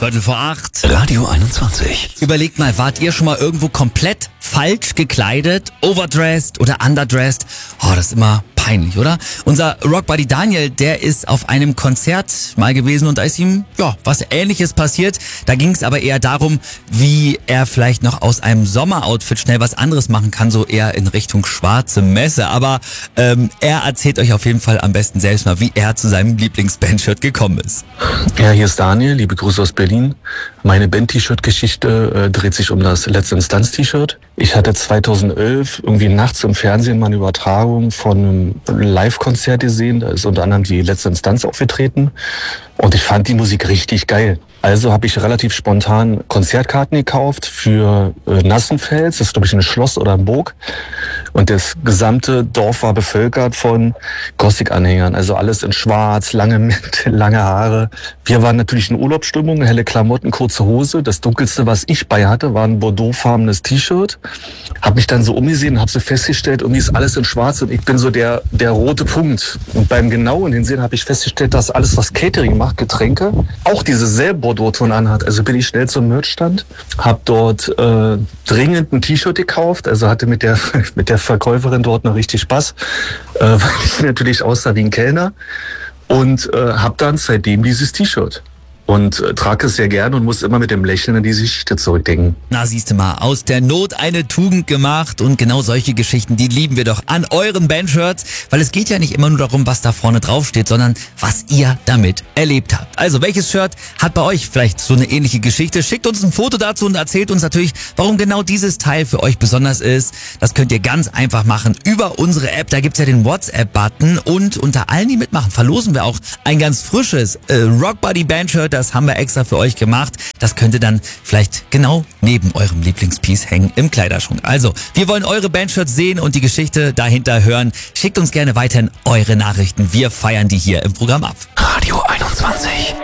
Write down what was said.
7:15. Radio 21. Überlegt mal, wart ihr schon mal irgendwo komplett falsch gekleidet, overdressed oder underdressed? Oh, das ist immer peinlich, oder? Unser Rockbuddy Daniel, der ist auf einem Konzert mal gewesen und da ist ihm, was Ähnliches passiert. Da ging es aber eher darum, wie er vielleicht noch aus einem Sommeroutfit schnell was anderes machen kann, so eher in Richtung schwarze Messe. Aber er erzählt euch auf jeden Fall am besten selbst mal, wie er zu seinem Lieblingsbandshirt gekommen ist. Ja, hier ist Daniel, liebe Grüße aus Berlin. Meine Band-T-Shirt-Geschichte dreht sich um das Letzte Instanz-T-Shirt. Ich hatte 2011 irgendwie nachts im Fernsehen mal eine Übertragung von einem Live-Konzert gesehen. Da ist unter anderem die Letzte Instanz aufgetreten. Und ich fand die Musik richtig geil. Also habe ich relativ spontan Konzertkarten gekauft für Nassenfels. Das ist, glaube ich, ein Schloss oder ein Burg. Und das gesamte Dorf war bevölkert von Gothic-Anhängern. Also alles in schwarz, lange Haare. Wir waren natürlich in Urlaubsstimmung, helle Klamotten, kurze Hose. Das Dunkelste, was ich bei hatte, war ein bordeauxfarbenes T-Shirt. Habe mich dann so umgesehen, habe so festgestellt, irgendwie ist alles in schwarz und ich bin so der rote Punkt. Und beim genauen Hinsehen habe ich festgestellt, dass alles, was Catering macht, Getränke, auch diese selbe Bordeaux-Ton anhat. Also bin ich schnell zum Merchstand, habe dort dringend ein T-Shirt gekauft, also hatte mit der Verkäuferin dort noch richtig Spaß, weil ich natürlich aussah wie ein Kellner und habe dann seitdem dieses T-Shirt. Und trage es sehr gerne und muss immer mit dem Lächeln an diese Geschichte zurückdenken. Na, siehst du mal, aus der Not eine Tugend gemacht und genau solche Geschichten, die lieben wir doch an euren Bandshirts, weil es geht ja nicht immer nur darum, was da vorne drauf steht, sondern was ihr damit erlebt habt. Also, welches Shirt hat bei euch vielleicht so eine ähnliche Geschichte? Schickt uns ein Foto dazu und erzählt uns natürlich, warum genau dieses Teil für euch besonders ist. Das könnt ihr ganz einfach machen über unsere App, da gibt's ja den WhatsApp-Button und unter allen, die mitmachen, verlosen wir auch ein ganz frisches Rockbuddy Bandshirt. Das haben wir extra für euch gemacht. Das könnte dann vielleicht genau neben eurem Lieblingspiece hängen im Kleiderschrank. Also, wir wollen eure Bandshirts sehen und die Geschichte dahinter hören. Schickt uns gerne weiterhin eure Nachrichten. Wir feiern die hier im Programm ab. Radio 21.